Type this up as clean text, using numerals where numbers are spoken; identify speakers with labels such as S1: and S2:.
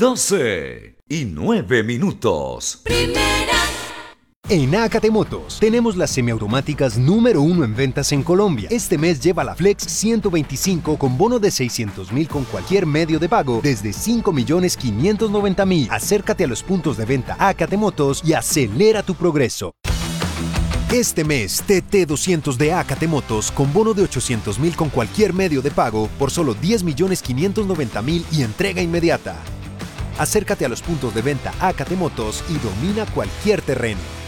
S1: 12:09.
S2: En Acate Motos tenemos las semiautomáticas número 1 en ventas en Colombia. Este mes lleva la Flex 125 con bono de 600.000 con cualquier medio de pago desde 5.590.000. Acércate a los puntos de venta Acate Motos y acelera tu progreso. Este mes, TT200 de Acate Motos con bono de 800.000 con cualquier medio de pago por solo 10.590.000 y entrega inmediata. Acércate a los puntos de venta Acate Motos y domina cualquier terreno.